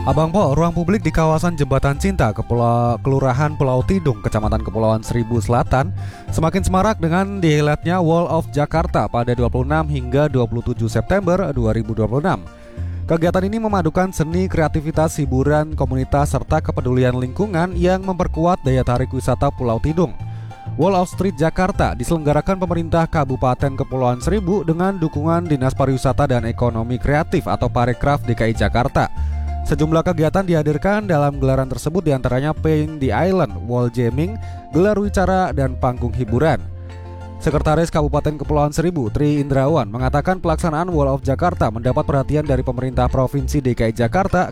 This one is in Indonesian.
Abang Po, ruang publik di kawasan Jembatan Cinta, Kelurahan Pulau Tidung, Kecamatan Kepulauan Seribu Selatan, semakin semarak dengan dihelatnya Wall of Jakarta pada 26 hingga 27 September 2026. Kegiatan ini memadukan seni, kreativitas, hiburan, komunitas, serta kepedulian lingkungan yang memperkuat daya tarik wisata Pulau Tidung. Wall of Street Jakarta diselenggarakan pemerintah Kabupaten Kepulauan Seribu dengan dukungan Dinas Pariwisata dan Ekonomi Kreatif atau Parekraf DKI Jakarta. Sejumlah kegiatan dihadirkan dalam gelaran tersebut, diantaranya Paint the Island, Wall Jamming, gelar wicara, dan panggung hiburan. Sekretaris Kabupaten Kepulauan Seribu, Tri Indrawan, mengatakan pelaksanaan Wall of Jakarta mendapat perhatian dari pemerintah Provinsi DKI Jakarta